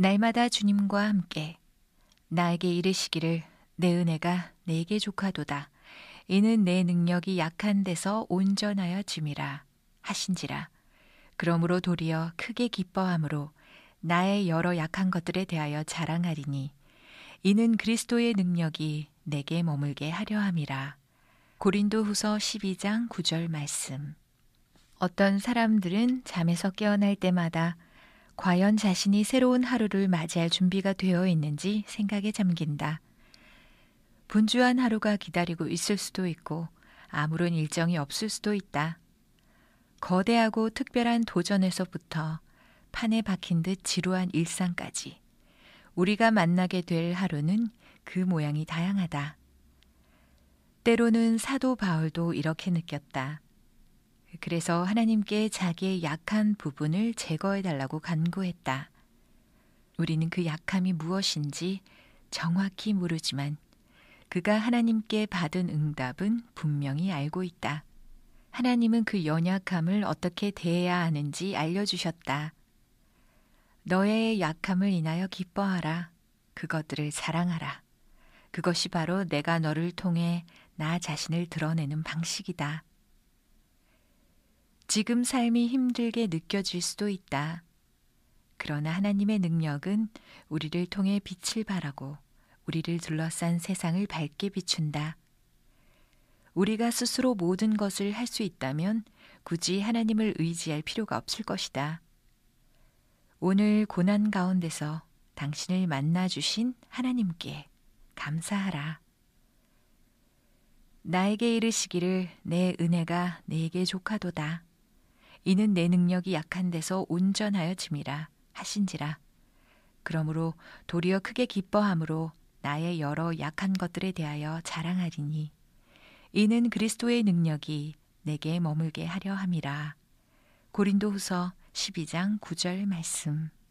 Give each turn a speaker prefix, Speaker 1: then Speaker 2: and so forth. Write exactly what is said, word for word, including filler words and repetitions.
Speaker 1: 날마다 주님과 함께 나에게 이르시기를 내 은혜가 내게 족하도다. 이는 내 능력이 약한 데서 온전하여 짐이라 하신지라. 그러므로 도리어 크게 기뻐함으로 나의 여러 약한 것들에 대하여 자랑하리니 이는 그리스도의 능력이 내게 머물게 하려 함이라. 고린도후서 십이 장 구 절 말씀. 어떤 사람들은 잠에서 깨어날 때마다 과연 자신이 새로운 하루를 맞이할 준비가 되어 있는지 생각에 잠긴다. 분주한 하루가 기다리고 있을 수도 있고 아무런 일정이 없을 수도 있다. 거대하고 특별한 도전에서부터 판에 박힌 듯 지루한 일상까지 우리가 만나게 될 하루는 그 모양이 다양하다. 때로는 사도 바울도 이렇게 느꼈다. 그래서 하나님께 자기의 약한 부분을 제거해달라고 간구했다. 우리는 그 약함이 무엇인지 정확히 모르지만 그가 하나님께 받은 응답은 분명히 알고 있다. 하나님은 그 연약함을 어떻게 대해야 하는지 알려주셨다. 너의 약함을 인하여 기뻐하라. 그것들을 자랑하라. 그것이 바로 내가 너를 통해 나 자신을 드러내는 방식이다. 지금 삶이 힘들게 느껴질 수도 있다. 그러나 하나님의 능력은 우리를 통해 빛을 발하고 우리를 둘러싼 세상을 밝게 비춘다. 우리가 스스로 모든 것을 할 수 있다면 굳이 하나님을 의지할 필요가 없을 것이다. 오늘 고난 가운데서 당신을 만나주신 하나님께 감사하라. 나에게 이르시기를 내 은혜가 내게 족하도다. 이는 내 능력이 약한 데서 온전하여 짐이라 하신지라. 그러므로 도리어 크게 기뻐함으로 나의 여러 약한 것들에 대하여 자랑하리니 이는 그리스도의 능력이 내게 머물게 하려 함이라. 고린도후서 십이 장 구 절 말씀.